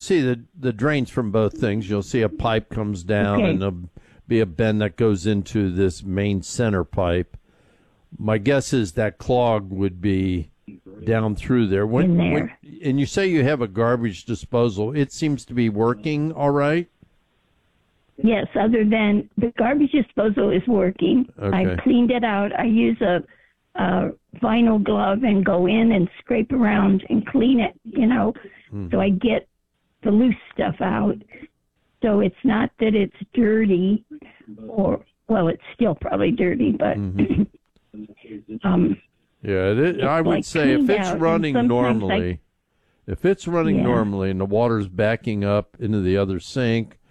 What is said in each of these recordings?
see the drains from both things. You'll see a pipe comes down, and there'll be a bend that goes into this main center pipe. My guess is that clog would be down through there. And you say you have a garbage disposal. It seems to be working all right? Yes, other than the garbage disposal is working. Okay. I cleaned it out. I use a vinyl glove and go in and scrape around and clean it, so I get the loose stuff out. So it's not that it's dirty it's still probably dirty, but I would say if it's running normally, normally and the water's backing up into the other sink,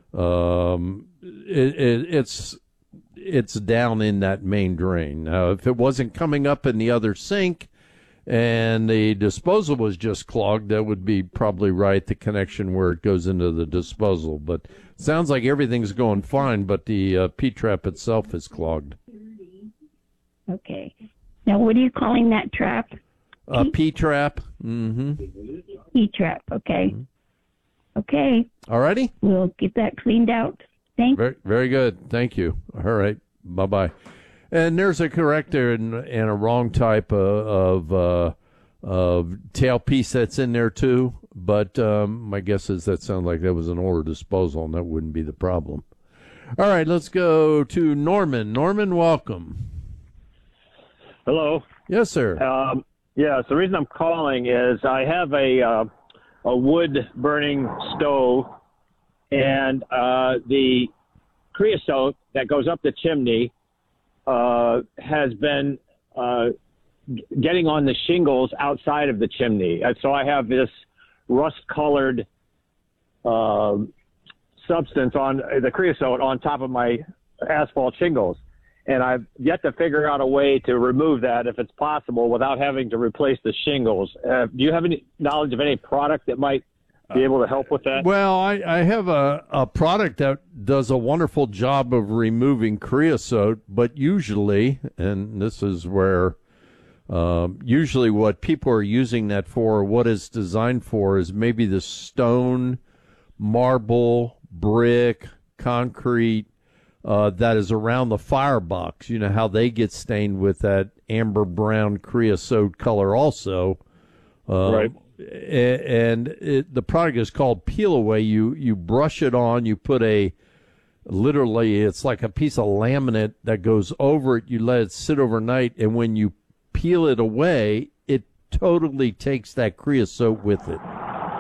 it's down in that main drain. Now, if it wasn't coming up in the other sink and the disposal was just clogged, that would be probably right, the connection where it goes into the disposal. But it sounds like everything's going fine, but the P-trap itself is clogged. Okay. Now, what are you calling that trap? P-trap. P-trap, okay. Okay. All righty. We'll get that cleaned out. Thanks. Very, very good. Thank you. All right. Bye-bye. And there's a corrector and a wrong type of tailpiece that's in there, too. But my guess is that sounds like that was an older disposal, and that wouldn't be the problem. All right. Let's go to Norman. Norman, welcome. Hello. Yes, sir. Yes, the reason I'm calling is I have a wood-burning stove, and the creosote that goes up the chimney has been getting on the shingles outside of the chimney. And so I have this rust-colored substance on the creosote on top of my asphalt shingles. And I've yet to figure out a way to remove that, if it's possible, without having to replace the shingles. Do you have any knowledge of any product that might be able to help with that? Well, I have a product that does a wonderful job of removing creosote, but usually, and this is where usually what people are using that for, what it's designed for, is maybe the stone, marble, brick, concrete, that is around the firebox. You know how they get stained with that amber brown creosote color also. Right. And the product is called Peel Away. You brush it on. You put literally, it's like a piece of laminate that goes over it. You let it sit overnight, and when you peel it away, it totally takes that creosote with it.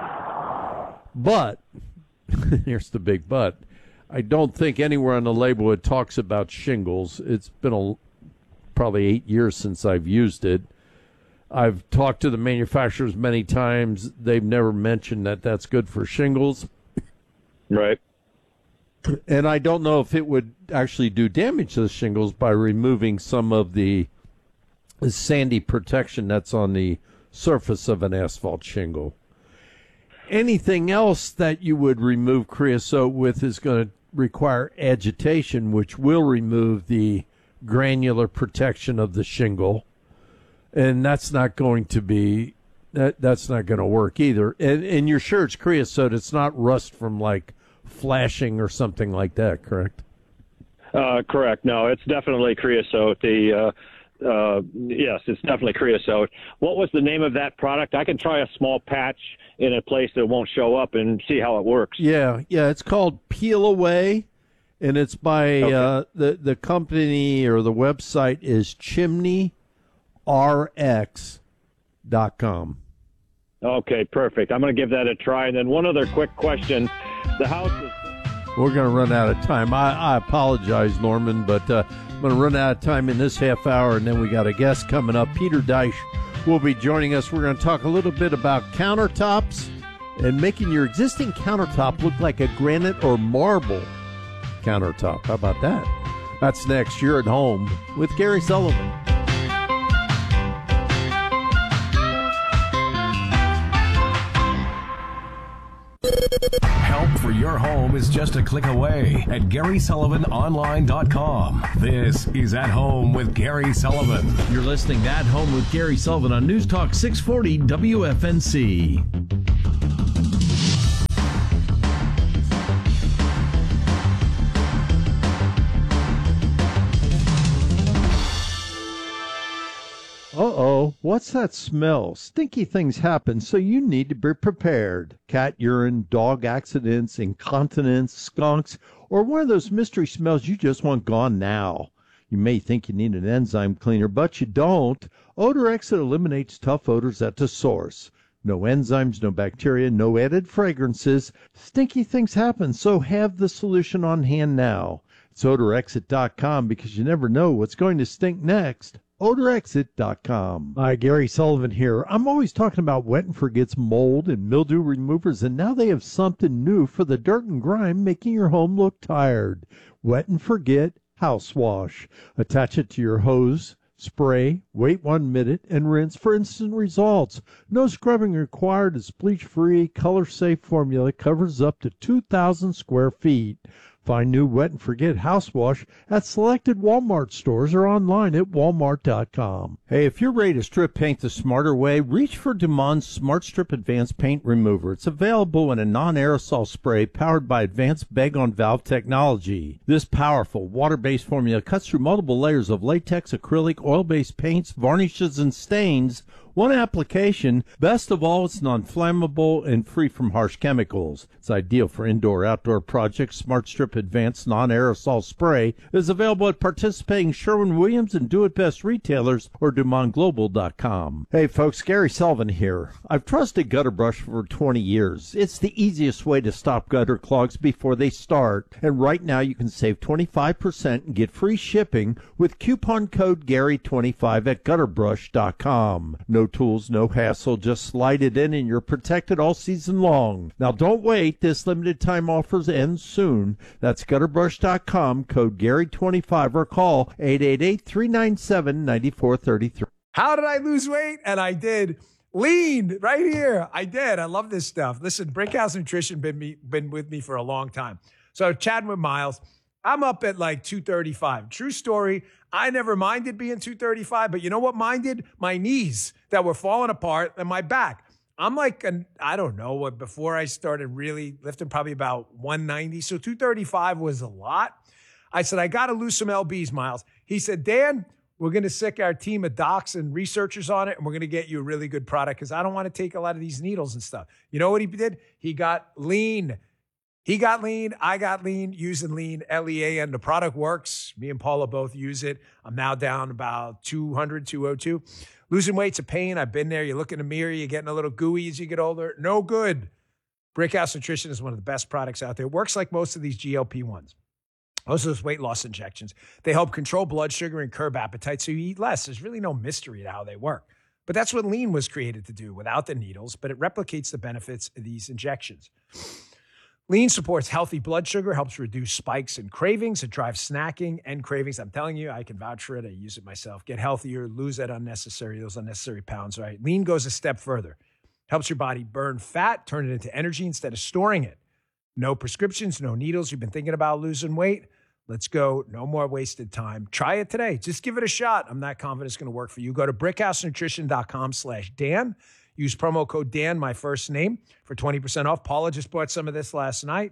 But, here's the big but, I don't think anywhere on the label it talks about shingles. It's been probably 8 years since I've used it. I've talked to the manufacturers many times. They've never mentioned that that's good for shingles. Right. And I don't know if it would actually do damage to the shingles by removing some of the sandy protection that's on the surface of an asphalt shingle. Anything else that you would remove creosote with is going to require agitation, which will remove the granular protection of the shingle. And that's not going to be, that's not going to work either. And you're sure it's creosote. It's not rust from like flashing or something like that, correct? Correct. No, it's definitely creosote. Yes, it's definitely creosote. What was the name of that product? I can try a small patch in a place that won't show up and see how it works. Yeah, it's called Peel Away, and it's by the company, or the website is chimneyrx.com. Okay, perfect. I'm going to give that a try. And then one other quick question. The house is... We're going to run out of time. I apologize, Norman, but I'm going to run out of time in this half hour, and then we got a guest coming up. Peter Deich will be joining us. We're going to talk a little bit about countertops and making your existing countertop look like a granite or marble countertop. How about that? That's next. You're at home with Gary Sullivan. Help for your home is just a click away at GarySullivanOnline.com. This is At Home with Gary Sullivan. You're listening to At Home with Gary Sullivan on News Talk 640 WFNC. What's that smell? Stinky things happen, so you need to be prepared. Cat urine, dog accidents, incontinence, skunks, or one of those mystery smells you just want gone now. You may think you need an enzyme cleaner, but you don't. Odor Exit eliminates tough odors at the source. No enzymes, no bacteria, no added fragrances. Stinky things happen, so have the solution on hand now. It's odorexit.com because you never know what's going to stink next. odorexit.com. Hi, Gary Sullivan here. I'm always talking about Wet and Forget's mold and mildew removers, and now they have something new for the dirt and grime making your home look tired. Wet and Forget House Wash. Attach it to your hose, spray, wait 1 minute, and rinse for instant results. No scrubbing required. It's bleach-free, color-safe formula. Covers up to 2,000 square feet. Find new Wet and Forget House Wash at selected Walmart stores or online at walmart.com. Hey, if you're ready to strip paint the smarter way, reach for Dumont Smart Strip Advanced Paint Remover. It's available in a non-aerosol spray powered by advanced bag-on-valve technology. This powerful water-based formula cuts through multiple layers of latex, acrylic, oil-based paints, varnishes, and stains. One application. Best of all, it's non-flammable and free from harsh chemicals. It's ideal for indoor-outdoor projects. Smart Strip Advanced Non-Aerosol Spray is available at participating Sherwin-Williams and Do It Best retailers or DumontGlobal.com. Hey folks, Gary Sullivan here. I've trusted Gutter Brush for 20 years. It's the easiest way to stop gutter clogs before they start. And right now you can save 25% and get free shipping with coupon code GARY25 at GutterBrush.com. No tools, no hassle, just slide it in and you're protected all season long. Now don't wait, this limited time offers end soon. That's gutterbrush.com, code Gary25 or call 888-397-9433. How did I lose weight? And I did. Lean right here. I did. I love this stuff. Listen, Brickhouse Nutrition been with me for a long time. So chatting with Miles, I'm up at like 235. True story. I never minded being 235, but you know what minded? My knees that were falling apart and my back. I'm like, I don't know, before I started really lifting, probably about 190. So 235 was a lot. I said, I got to lose some LBs, Miles. He said, Dan, we're going to sick our team of docs and researchers on it, and we're going to get you a really good product because I don't want to take a lot of these needles and stuff. You know what he did? He got lean. He got lean. I got lean using lean, Lean. The product works. Me and Paula both use it. I'm now down about 200, 202. Losing weight's a pain. I've been there. You look in the mirror, you're getting a little gooey as you get older. No good. Brickhouse Nutrition is one of the best products out there. It works like most of these GLP-1s. Most of those weight loss injections. They help control blood sugar and curb appetite so you eat less. There's really no mystery to how they work. But that's what lean was created to do without the needles, but it replicates the benefits of these injections. Lean supports healthy blood sugar, helps reduce spikes and cravings. It drives snacking and cravings. I'm telling you, I can vouch for it. I use it myself. Get healthier, lose those unnecessary pounds, right? Lean goes a step further. Helps your body burn fat, turn it into energy instead of storing it. No prescriptions, no needles. You've been thinking about losing weight? Let's go. No more wasted time. Try it today. Just give it a shot. I'm not confident it's going to work for you. Go to brickhousenutrition.com/Dan. Use promo code Dan, my first name, for 20% off. Paula just bought some of this last night.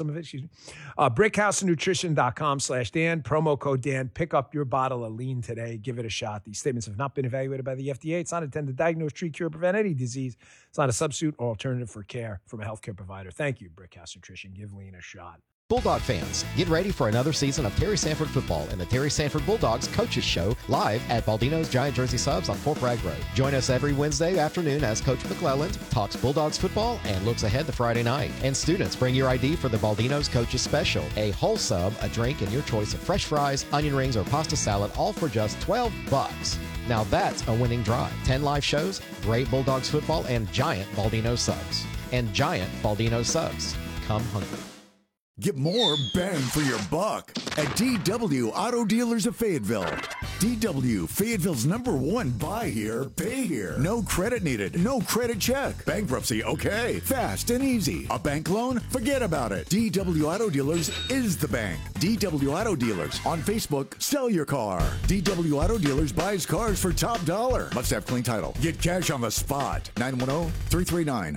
Brickhousenutrition.com/Dan. Promo code Dan. Pick up your bottle of lean today. Give it a shot. These statements have not been evaluated by the FDA. It's not intended to diagnose, treat, cure, prevent any disease. It's not a substitute or alternative for care from a healthcare provider. Thank you, Brickhouse Nutrition. Give lean a shot. Bulldog fans, get ready for another season of Terry Sanford football and the Terry Sanford Bulldogs Coaches Show live at Baldino's Giant Jersey Subs on Fort Bragg Road. Join us every Wednesday afternoon as Coach McClelland talks Bulldogs football and looks ahead to Friday night. And students, bring your ID for the Baldino's Coaches Special. A whole sub, a drink, and your choice of fresh fries, onion rings, or pasta salad, all for just $12. Now that's a winning drive. 10 live shows, great Bulldogs football, and giant Baldino subs. And giant Baldino subs. Come hungry. Get more bang for your buck at DW Auto Dealers of Fayetteville. DW, Fayetteville's #1 buy here, pay here. No credit needed, no credit check. Bankruptcy, okay. Fast and easy. A bank loan? Forget about it. DW Auto Dealers is the bank. DW Auto Dealers. On Facebook, sell your car. DW Auto Dealers buys cars for top dollar. Must have clean title. Get cash on the spot.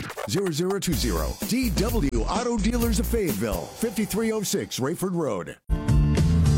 910-339-0020. DW Auto Dealers of Fayetteville. 5306 Rayford Road.